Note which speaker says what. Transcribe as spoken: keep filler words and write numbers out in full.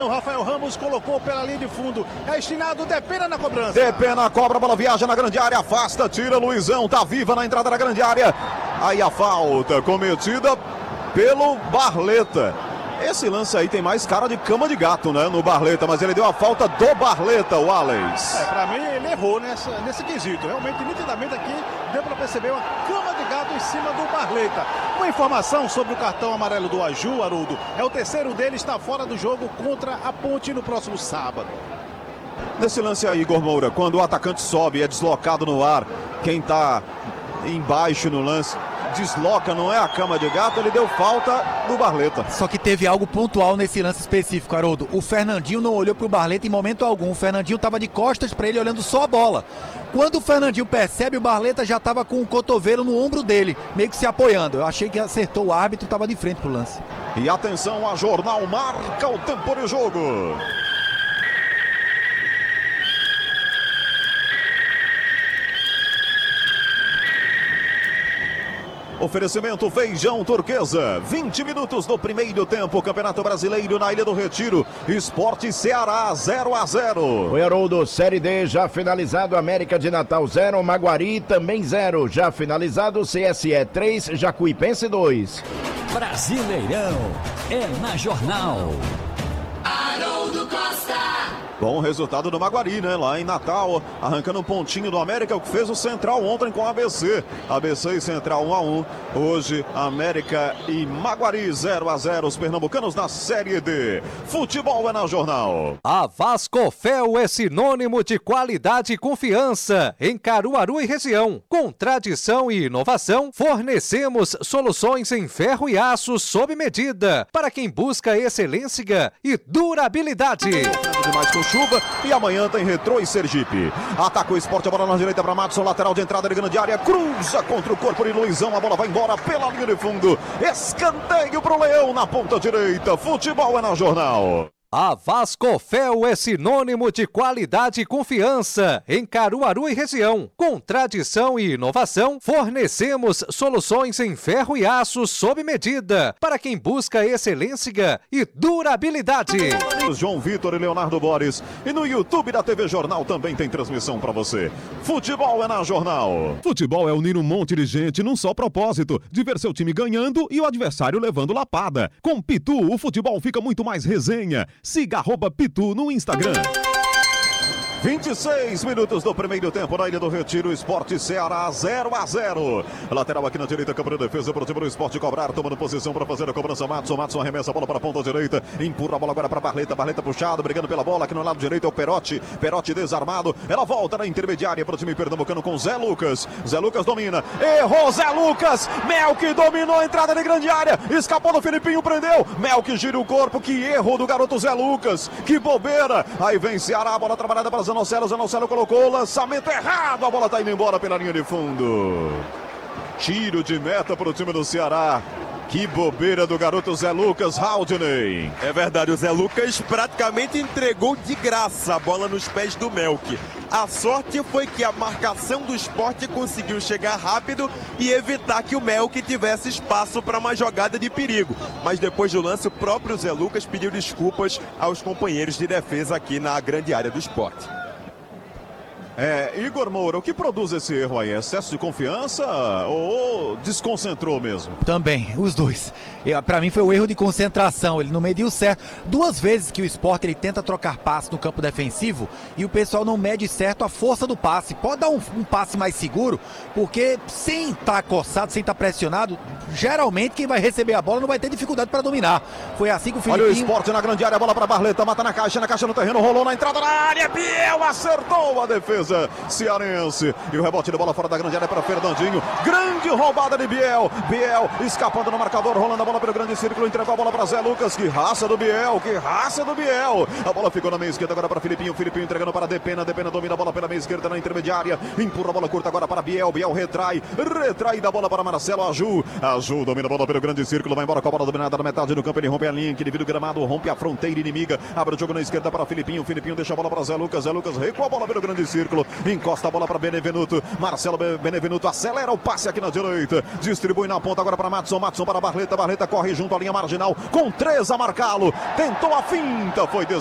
Speaker 1: O Rafael Ramos colocou pela linha de fundo. É destinado, Depena na cobrança.
Speaker 2: Depena cobra, a bola viaja na grande área, afasta, tira, Luizão, tá viva na entrada da grande área. Aí a falta cometida pelo Barleta. Esse lance aí tem mais cara de cama de gato, né, no Barleta, mas ele deu a falta do Barleta, o Alex.
Speaker 1: É, pra mim ele errou nessa, nesse quesito. Realmente, nitidamente aqui, deu pra perceber uma cama de gato em cima do Barleta. Uma informação sobre o cartão amarelo do Aju, Haroldo. É o terceiro dele, está fora do jogo contra a Ponte no próximo sábado.
Speaker 2: Nesse lance aí, Igor Moura, quando o atacante sobe e é deslocado no ar, quem tá embaixo no lance desloca, não é a cama de gato, ele deu falta do Barleta.
Speaker 3: Só que teve algo pontual nesse lance específico, Haroldo. O Fernandinho não olhou pro Barleta em momento algum. O Fernandinho tava de costas para ele, olhando só a bola. Quando o Fernandinho percebe, o Barleta já tava com o cotovelo no ombro dele, meio que se apoiando. Eu achei que acertou o árbitro e tava de frente pro lance.
Speaker 2: E atenção, a Jornal marca o tempo de jogo. Oferecimento Feijão Turquesa, vinte minutos do primeiro tempo, Campeonato Brasileiro na Ilha do Retiro, Sport Ceará zero a zero.
Speaker 4: O Haroldo, Série D já finalizado, América de Natal zero, Maguari também zero, já finalizado, C S E três, Jacuipense dois.
Speaker 5: Brasileirão é na Jornal.
Speaker 6: Haroldo Costa.
Speaker 2: Bom resultado do Maguari, né? Lá em Natal, arrancando um pontinho do América, o que fez o Central ontem com a A B C. A B C e Central um a um. Hoje, América e Maguari zero a zero. Os pernambucanos na Série D. Futebol é na Jornal.
Speaker 7: A Vascofel é sinônimo de qualidade e confiança em Caruaru e região. Com tradição e inovação, fornecemos soluções em ferro e aço sob medida para quem busca excelência e durabilidade.
Speaker 2: Demais com chuva e amanhã tem Retrô e Sergipe. Ataca o Sport, a bola na direita para Madison, lateral de entrada de grande área, cruza contra o corpo de Luizão, a bola vai embora pela linha de fundo. Escanteio pro Leão na ponta direita. Futebol é na Jornal.
Speaker 7: A Vascofel é sinônimo de qualidade e confiança em Caruaru e região. Com tradição e inovação, fornecemos soluções em ferro e aço sob medida para quem busca excelência e durabilidade.
Speaker 2: João Vitor e Leonardo Boris. E no YouTube da T V Jornal também tem transmissão para você. Futebol é na Jornal.
Speaker 8: Futebol é unir um monte de gente num só propósito, de ver seu time ganhando e o adversário levando lapada. Com Pitu, o futebol fica muito mais resenha. Siga arroba Pitu no Instagram.
Speaker 2: vinte e seis minutos do primeiro tempo na Ilha do Retiro, Sport Ceará zero a zero. Lateral aqui na direita, campo de defesa para o time do Sport cobrar, tomando posição para fazer a cobrança. Matson, Matson arremessa a bola para a ponta direita, empurra a bola agora para Barleta, Barleta puxado, brigando pela bola aqui no lado direito é o Perotti, Perotti desarmado, ela volta na intermediária para o time pernambucano com Zé Lucas, Zé Lucas domina, errou Zé Lucas, Melk dominou a entrada de grande área, escapou do Filipinho, prendeu, Melk gira o corpo, que erro do garoto Zé Lucas, que bobeira, aí vem Ceará, a bola trabalhada para Zanocelo, Zanocelo colocou o lançamento errado, a bola tá indo embora pela linha de fundo. Tiro de meta para o time do Ceará. Que bobeira do garoto Zé Lucas, Haldney.
Speaker 9: É verdade, o Zé Lucas praticamente entregou de graça a bola nos pés do Melk. A sorte foi que a marcação do Sport conseguiu chegar rápido e evitar que o Melk tivesse espaço para uma jogada de perigo. Mas depois do lance, o próprio Zé Lucas pediu desculpas aos companheiros de defesa aqui na grande área do Sport.
Speaker 2: É, Igor Moura, o que produz esse erro aí? Excesso de confiança ou desconcentrou mesmo?
Speaker 3: Também, os dois. Para mim foi o erro de concentração, ele não mediu certo. Duas vezes que o Sport ele tenta trocar passe no campo defensivo e o pessoal não mede certo a força do passe. Pode dar um, um passe mais seguro, porque sem estar tá coçado, sem estar tá pressionado, geralmente quem vai receber a bola não vai ter dificuldade para dominar. Foi assim que o Filipinho...
Speaker 2: Olha o Sport na grande área, a bola para Barleta, mata na caixa, na caixa no terreno, rolou na entrada da área, Biel acertou a defesa cearense, e o rebote de bola fora da grande área para Fernandinho, grande roubada de Biel, Biel escapando no marcador, rolando a bola pelo grande círculo, entregou a bola para Zé Lucas, que raça do Biel, que raça do Biel, a bola ficou na meia esquerda agora para Filipinho, Filipinho entregando para Depena, Depena domina a bola pela meia esquerda na intermediária, empurra a bola curta agora para Biel, Biel retrai, retrai da bola para Marcelo Aju, Aju domina a bola pelo grande círculo, vai embora com a bola dominada na metade do campo, ele rompe a linha, que divide o gramado, rompe a fronteira inimiga, abre o jogo na esquerda para Filipinho, Filipinho deixa a bola para Zé Lucas, Zé Lucas recua a bola pelo grande círculo, Marcelo, encosta a bola para Benevenuto. Marcelo Benevenuto acelera o passe aqui na direita. Distribui na ponta agora para Madson. Madson para Barleta. Barleta corre junto à linha marginal com três a marcá-lo. Tentou a finta, foi